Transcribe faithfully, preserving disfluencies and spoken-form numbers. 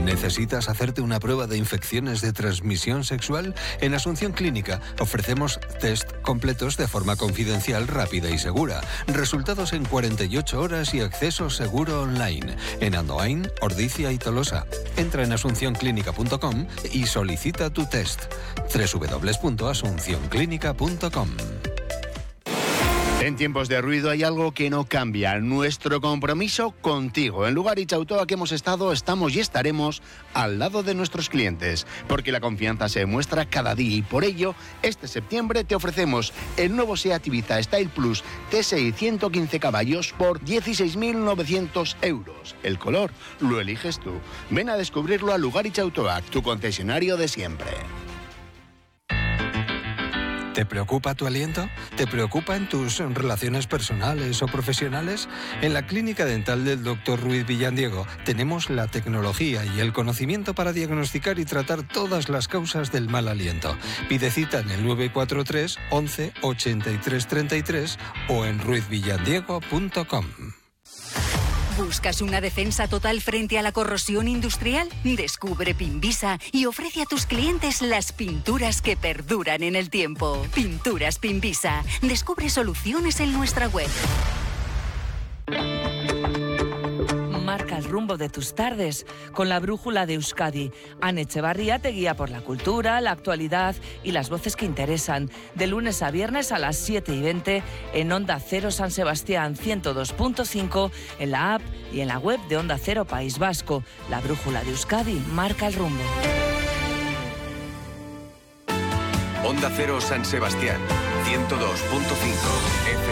¿Necesitas hacerte una prueba de infecciones de transmisión sexual? En Asunción Clínica ofrecemos test completos de forma confidencial, rápida y segura. Resultados en cuarenta y ocho horas y acceso seguro online. En Andoain, Ordizia y Tolosa. Entra en asunción clínica punto com y solicita tu test. doble u doble u doble u punto asunción clínica punto com. En tiempos de ruido hay algo que no cambia, nuestro compromiso contigo. En Lugaritz Autoa que hemos estado, estamos y estaremos al lado de nuestros clientes, porque la confianza se demuestra cada día y por ello, este septiembre te ofrecemos el nuevo SEAT Ibiza Style Plus T S I ciento quince caballos por dieciséis mil novecientos euros. El color lo eliges tú. Ven a descubrirlo a Lugaritz Autoa, tu concesionario de siempre. ¿Te preocupa tu aliento? ¿Te preocupan tus relaciones personales o profesionales? En la Clínica Dental del doctor Ruiz Villandiego tenemos la tecnología y el conocimiento para diagnosticar y tratar todas las causas del mal aliento. Pide cita en el nueve cuatro tres, once, ochenta y tres, treinta y tres o en ruiz villandiego punto com. ¿Buscas una defensa total frente a la corrosión industrial? Descubre Pinvisa y ofrece a tus clientes las pinturas que perduran en el tiempo. Pinturas Pinvisa. Descubre soluciones en nuestra web. Marca el rumbo de tus tardes con la brújula de Euskadi. Ane Echevarría te guía por la cultura, la actualidad y las voces que interesan. De lunes a viernes a las siete y veinte en Onda Cero San Sebastián ciento dos punto cinco, en la app y en la web de Onda Cero País Vasco. La brújula de Euskadi marca el rumbo. Onda Cero San Sebastián ciento dos punto cinco.